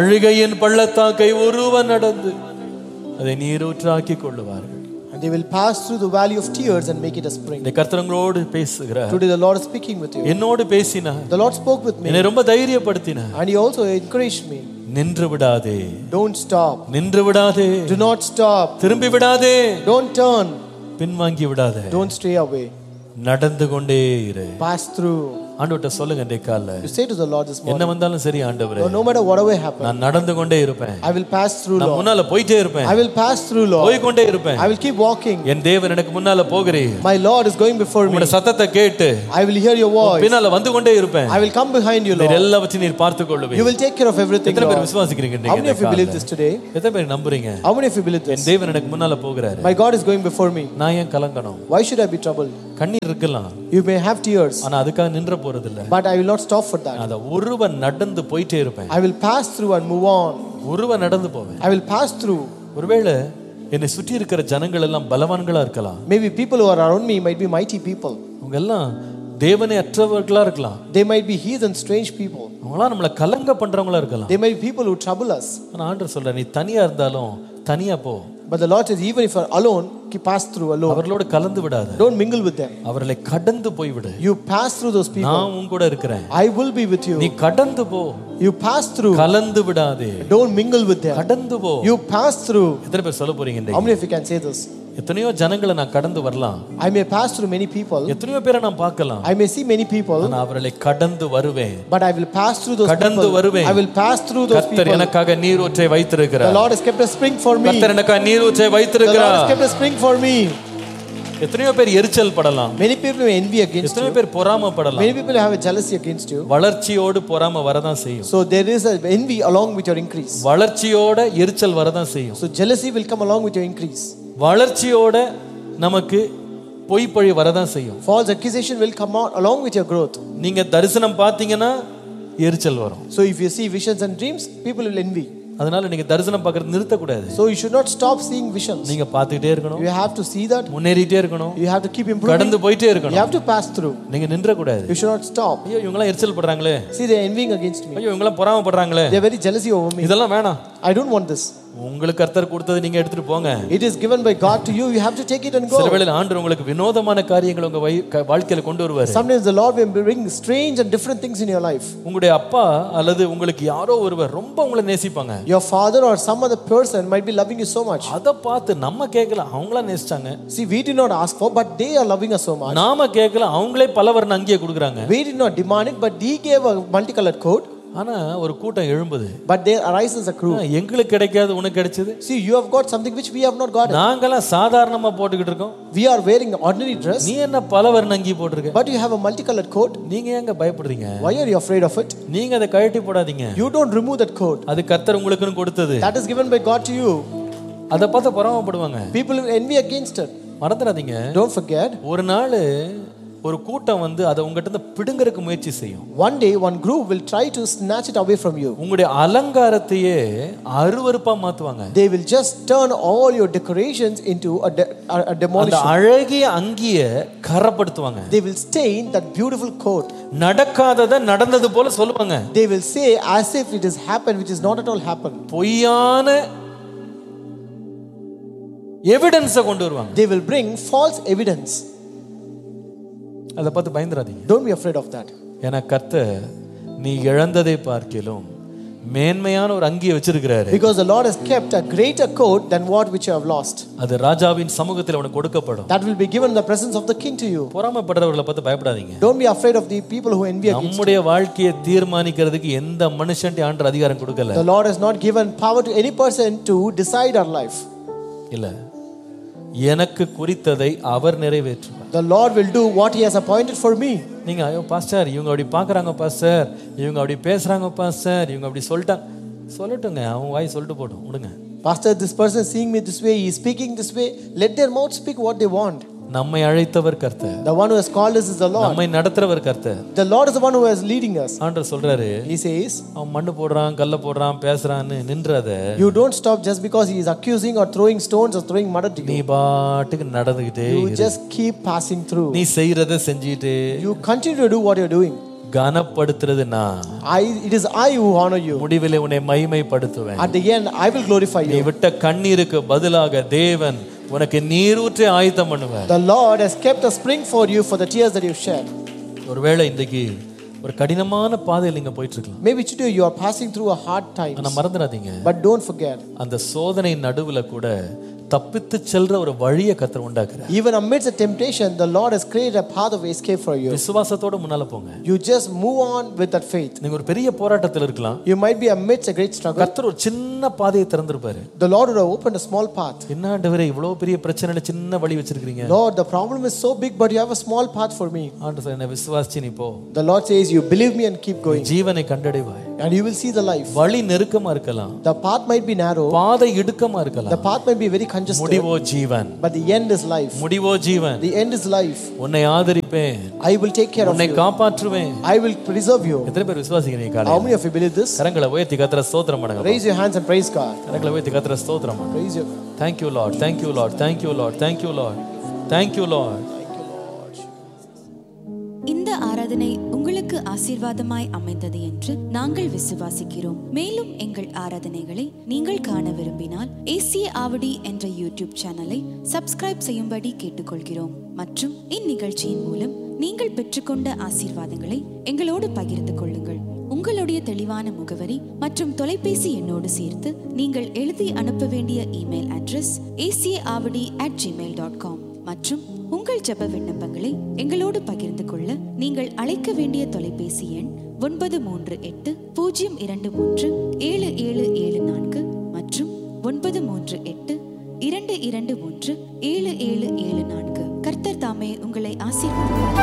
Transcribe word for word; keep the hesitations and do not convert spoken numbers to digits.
அழுகையின் பள்ளத்தாக்கை ஒருவன் நடந்து அதை நீரூற்றாக்கி கொள்ளுவார்கள். And they will pass through the valley of tears and make it a spring. இந்த கர்த்தரோடு பேசுகிறார். Today the Lord is speaking with you. என்னோடு பேசினார். The Lord spoke with me. என்னை ரொம்ப தைரியப்படுத்தினார். And he also encouraged me. நின்று விடாதே. Don't stop. நின்று விடாதே. Do not stop. திரும்பி விடாதே. Don't turn. பின்வாங்கி விடாதே. Don't stay away. நடந்து கொண்டே இரு. Pass through. ஆண்டவர்ட்ட சொல்லுங்க இந்த காலைல. You say to the Lord this morning. என்ன வந்தாலும் சரி ஆண்டவரே. No matter whatever happens. நான் நடந்து கொண்டே இருப்பேன். I will pass through, Lord. நான் முன்னால போயிட்டே இருப்பேன். I will pass through, Lord. போய் கொண்டே இருப்பேன். I will keep walking. என் தேவன் எனக்கு முன்னால போகிறீர். My Lord is going before me. உம்முடைய சத்தத்தை கேட்டு I will hear your voice. பின்னால வந்து கொண்டே இருப்பேன். I will come behind you, Lord. எல்லாவற்றையும் நீர் பார்த்துக் கொள்ளுவீர். You will take care of everything, எத்தனை Lord. பேர் விசுவாசிக்கிறீங்க நீங்க? How many of you believe this today? எத்தனை பேர் நம்புறீங்க? How many of you believe this? என் தேவன் எனக்கு முன்னால போகிறார். My God is going before me. நான் ஏன் கலங்கணும்? Why should I be troubled? கண்ணீர் இருக்கலாம். You may have tears. ஆனா அதுக்காக நின்ற போறது இல்ல. But I will not stop for that. அத ஒருவன் நடந்து போயிட்டே இருப்பேன். I will pass through and move on. ஒருவன் நடந்து போவேன். I will pass through. ஒருவேளை என்னை சுற்றி இருக்கிற ஜனங்கள் எல்லாம் பலவான்களா இருக்கலாம். Maybe people who are around me might be mighty people. அவங்க எல்லாம் தேவனை அற்றவர்களா இருக்கலாம். They might be heathen, strange people. அவங்களா நம்மள கலங்க பண்றவங்களா இருக்கலாம். They might be people who trouble us. ஆனா ஆண்டவர் சொல்றார், நீ தனியா இருந்தாலும் தனியா போ. But the Lord says, even if you are alone, keep pass through alone. அவர்களோடு கலந்து விடாத. Don't mingle with them. அவர்களை கடந்து போய் விடு. You pass through those people. நான் உன் கூட இருக்கிறேன். I will be with you. நீ கடந்து போ. You pass through. கலந்து விடாதே. Don't mingle with them. கடந்து போ. You pass through. எத்தனை பேர் சொல்ல போறீங்க இன்னைக்கு? How many of you can say this? எத்தனையோ ஜனங்களை நான் கடந்து வரலாம். I may pass through many people. எத்தனையோ பேரை நான் பார்க்கலாம். I may see many people. நான் அவர்களை கடந்து வருவேன். But I will pass through those கடந்து people. வருவேன். I will pass through those people. கர்த்தர் எனக்காக நீரூற்றை வைத்திருக்கிறார். The Lord has kept a spring for me. கர்த்தர் எனக்காக நீரூற்றை The வைத்திருக்கிறார். Lord has kept a spring for me. எத்தனையோ பேர் எரிச்சல் படலாம். Many people may envy against you. எத்தனையோ பேர் பொறாமைப்படலாம். Many people have a jealousy against you. வளர்ச்சியோடு பொறாமை வரதான் செய்யும். So there is a envy along with your increase. வளர்ச்சியோட எரிச்சல் வரதான் செய்யும். So jealousy will come along with your increase. வளர்ச்சியோட நமக்கு பொய்ப்பழி வரதான் செய்யும். False accusation will come out along with your growth. நீங்க தரிசனம் பார்த்தீங்கன்னா எரிச்சல் வரும். So if you see visions and dreams, people will envy. அதனால நீங்க தரிசனம் பார்க்கறது நிறுத்த கூடாது. So you should not stop seeing visions. நீங்க பார்த்துட்டே இருக்கணும். You have to see that. முன்னேறிட்டே இருக்கணும். You have to keep improving. கடந்து போயிட்டே இருக்கணும். You have to pass through. நீங்க நின்ற கூடாது. You should not stop. ஐயோ இவங்க எல்லாம் எரிச்சல் பண்றாங்களே. See, they are envying against me. ஐயோ இவங்க எல்லாம் பொறாமைப்படுறாங்களே. They are very jealousy over me. இதெல்லாம் வேணாம். I don't want this. உங்களுக்கு கர்த்தர் கொடுத்தது நீங்க எடுத்துட்டு போங்க. It is given by God to you. You have to take it and go. சில வேளையில ஆண்டவர் உங்களுக்கு வினோதமான காரியங்களை உங்க வாழ்க்கையில கொண்டு வருவார். Sometimes the Lord will bring strange and different things in your life. உங்களுடைய அப்பா அல்லது உங்களுக்கு யாரோ ஒருவர் ரொம்ப உங்களை நேசிப்பாங்க. Your father or some other person might be loving you so much. அத பார்த்து நம்ம கேட்கல, அவங்களா நேசிச்சாங்க. See, we did not ask for, but they are loving us so much. நாம கேட்கல, அவங்களே பலவர்ண அங்கியை கொடுக்கறாங்க. We did not demand it, but he gave a multicolored coat. ஆனா ஒரு கூட்டம் எழும்புது. But there arises a crew. எங்களுக்கு கிடைக்காது, உனக்கு கிடைச்சது. See, you have got something which we have not got. நாங்கலாம் சாதாரணமா போட்டுக்கிட்டு இருக்கோம். We are wearing ordinary dress. நீ என்ன பலவர்ண அங்கி போட்டுருக்க? But you have a multicolored coat. நீங்க ஏங்க பயப்படுறீங்க? Why are you afraid of it? நீங்க அதை கழட்டி போடாதீங்க. You don't remove that coat. அது கர்த்தர் உங்களுக்குன்னு கொடுத்தது. That is given by God to you. அத பார்த்து பொறாமைப்படுவாங்க. People will envy against it. மறந்துடாதீங்க. Don't forget. ஒரு நாள் ஒரு கூட்டம் வந்து அதை உங்ககிட்ட இருந்து பிடுங்கறதுக்கு முயற்சி செய்யும். One day one group will try to snatch it away from you. உங்களுடைய அலங்காரத்தையே அருவருப்பா மாத்துவாங்க. They will just turn all your decorations into a, de- a demolition. அந்த அழகிய அங்கியை கரப்படுத்துவாங்க. They will stain that beautiful coat. நடக்காதத நடந்தது போல சொல்லுவாங்க. They will say as if it has happened which is not at all happened. பொய்யான எவிடன்ஸை கொண்டு வருவாங்க. They will bring false evidence. அத பார்த்து பயந்துராதீங்க. Don't be afraid of that. ஏன்னா கர்த்தர் நீ இழந்ததை பார்க்கிலும் மேன்மையான ஒரு அங்கியை வச்சிருக்கிறாரு. Because the Lord has kept a greater coat than what which you have lost. அது ராஜாவின் சமூகத்தில் உனக்கு கொடுக்கப்படும். That will be given in the presence of the king to you. பொறாமைப்படுறவர்களை பார்த்து பயப்படாதீங்க. Don't be afraid of the people who envy against you. நம்முடைய வாழ்க்கையை தீர்மானிக்கிறதுக்கு எந்த மனுஷன்ட்ட ஆண்டவர் அதிகாரம் கொடுக்கல. The Lord has not given power to any person to decide our life. இல்ல, எனக்கு குறித்ததை அவர் நிறைவேற்றுவார். The Lord will do what he has appointed for me. நீங்க ஐயோ பாஸ்டர் இவங்க அப்படி பார்க்கறாங்க பாஸ்டர், இவங்க அப்படி பேசுறாங்க பாஸ்டர், இவங்க அப்படி சொல்லிட்டாங்க. சொல்லட்டுங்க, அவங்க வாய் சொல்லிட்டு போடும், விடுங்க. Pastor, this person seeing me this way, he is speaking this way, let their mouth speak what they want. நம்மை அழைத்தவர் கர்த்தர். The one who has called us is the Lord. நம்மை நடத்துறவர் கர்த்தர். The Lord is the one who is leading us. ஆண்டவர் சொல்றாரு, he says, அவன் மண்ணு போடுறான், கல்ல போடுறான், பேசுறான்னு நின்றாத. You don't stop just because he is accusing or throwing stones or throwing mud at you. நீ பாட்டுக்கு நடந்துக்கிட்டே You இரு. just keep passing through. நீ செய்யறதை செஞ்சிட்டு You continue to do what you are doing. கனப்படுத்துறது நான். I, it is I who honor you. முடிவிலே உன்னை மகிமைப்படுத்துவேன். At the end, I will glorify நீ you. விட்ட கண்ணீருக்கு பதிலாக தேவன் உனக்கு நீரூற்றை ஆயத்தம் பண்ணுவார். The Lord has kept a spring for you for the tears that you shed. ஒருவேளை இன்றைக்கு ஒரு கடினமான பாதையில் நீங்க போயிட்டு இருக்கலாம். Maybe today you are passing through a hard time. ஆனா மறந்துடாதீங்க. But don't forget. அந்த சோதனை நடுவுல கூட தப்பித்து செல்ற ஒரு வழியை கர்த்தர் உண்டாக்குறார். Even amidst the temptation, the Lord has created a path of escape for you. விசுவாசத்தோட முன்னால போங்க. You just move on with that faith. நீங்க ஒரு பெரிய போராட்டத்தில் இருக்கலாம். You might be amidst a great struggle. கர்த்தர் ஒரு சின்ன பாதையை திறந்திருப்பாரு. The Lord would have opened a small path. என்ன ஆண்டவரே இவ்வளவு பெரிய பிரச்சனையில சின்ன வழி வச்சிருக்கீங்க. Lord, the problem is so big, but you have a small path for me. ஆண்டவர் என்ன விசுவாசிச்சு நீ போ. The Lord says, you believe me and keep going. ஜீவனை கண்டடைவாய். And you will see the life. வழி நெருக்கமா இருக்கலாம். The path might be narrow. பாதை இடுக்கமா இருக்கலாம். The path might be very congested. முடிவோ ஜீவன். But the end is life. முடிவோ ஜீவன். The end is life. உன்னை ஆதரிப்பேன். I will take care of you. உன்னை காப்பாற்றுவேன். I will preserve you. எத்தனை பேர் விசுவாசிக்கிறீங்க காலையில? How many of you believe this? கரங்களை உயர்த்தி கர்த்தரை ஸ்தோத்திரம் பண்ணுங்க. Raise your hands and praise God. கரங்களை உயர்த்தி கர்த்தரை ஸ்தோத்திரம் பண்ணுங்க. Praise you. Thank you Lord. Thank you Lord. Thank you Lord. Thank you Lord. Thank you Lord. இந்த ஆராதனை உங்களுக்கு ஆசீர்வாதமாய் அமைந்தது என்று நாங்கள் விசுவாசிக்கிறோம். மேலும் எங்கள் ஆராதனைகளை நீங்கள் காண விரும்பினால் ஏசிய ஆவடி என்ற யூடியூப் சேனலை சப்ஸ்கிரைப் செய்யும்படி கேட்டுக்கொள்கிறோம். மற்றும் இந்நிகழ்ச்சியின் மூலம் நீங்கள் பெற்றுக்கொண்ட ஆசீர்வாதங்களை எங்களோடு பகிர்ந்து கொள்ளுங்கள். உங்களுடைய தெளிவான முகவரி மற்றும் தொலைபேசி எண்ணோடு சேர்த்து நீங்கள் எழுதி அனுப்ப வேண்டிய இமெயில் அட்ரஸ் ஏசிய Avadi at Gmail dot com மற்றும் உங்கள் ஜெப விண்ணப்பங்களை எங்களோடு பகிர்ந்து கொள்ள நீங்கள் அழைக்க வேண்டிய தொலைபேசி எண் ஒன்பது மூன்று எட்டு பூஜ்ஜியம் இரண்டு மூன்று ஏழு ஏழு ஏழு நான்கு மற்றும் ஒன்பது மூன்று எட்டு இரண்டு இரண்டு மூன்று ஏழு ஏழு ஏழு நான்கு. கர்த்தர் தாமே உங்களை ஆசீர்வதிப்பார்.